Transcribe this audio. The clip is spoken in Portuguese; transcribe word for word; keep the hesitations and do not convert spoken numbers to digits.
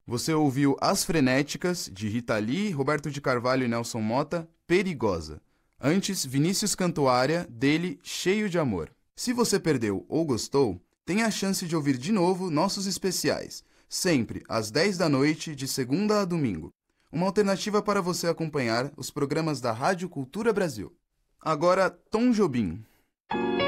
Você ouviu As Frenéticas, de Rita Lee, Roberto de Carvalho e Nelson Motta, Perigosa. Antes, Vinícius Cantuária, dele, Cheio de Amor. Se você perdeu ou gostou, tem a chance de ouvir de novo nossos especiais, sempre às dez da noite, de segunda a domingo. Uma alternativa para você acompanhar os programas da Rádio Cultura Brasil. Agora, Tom Jobim.